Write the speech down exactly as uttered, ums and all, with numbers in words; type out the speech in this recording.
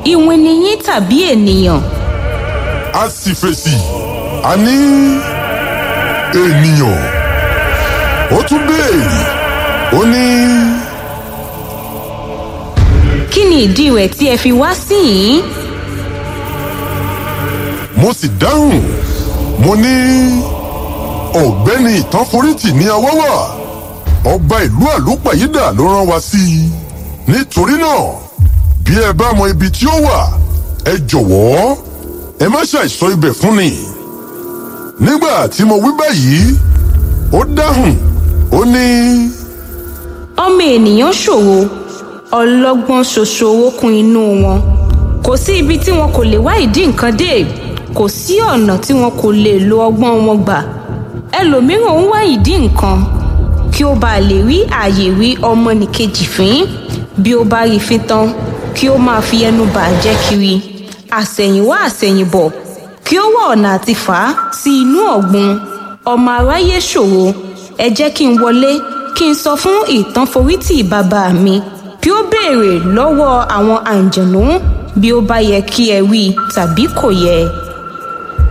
ìwìn ni yín tàbí ènìyàn? A sì fèsì, a ní ènìyàn. Ó tún béèrè, ó ní. Kí ni ìdí rẹ̀ tí ẹ fi wá sí yìí? Mo sì dáhùn, mo ní ọ̀gbẹ́ni Ìtànforítì ní àwa wà. Ọba ìlú àlùpàyídà ló rán wa sí i. Nítorí náà, bí ẹ bá mọ ibi tí ó wà, ẹ jọ̀wọ́ ẹ má ṣàìsọ ibẹ̀ fún ni. Nígbà tí mo wí báyìí, ó dáhùn, ó ní. Ọmọ ènìyàn ṣòro, ọlọ́gbọ́n ṣoṣo okùn inú wọn. Kò sí ibi tí wọn kò lè wá ìdí nǹkan dé. Kò sí ọ̀nà tí wọn kò lè lo ọgbọ́n wọn gbà. Ẹlòmíràn ń wá ìdí nǹkan kí ó bá lè rí ààyè rí ọmọnìkejì fín. Bí ó bá rí fín tán, kí ó máa fi ẹnu bà á jẹ́ kiri. Àsẹ̀yìnwá àsẹ̀yìnbọ̀, kí ó wá ọ̀nà àti fà á sí inú ọ̀gbun. Ọmọ aráyé ṣòro. Ẹ jẹ́ kí n wọlé kí n sọ fún Ìtànforítì bàbá mi kí ó béèrè lọ́wọ́ àwọn àǹjẹ̀nú bí ó bá yẹ kí ẹ wí tàbí kò yẹ.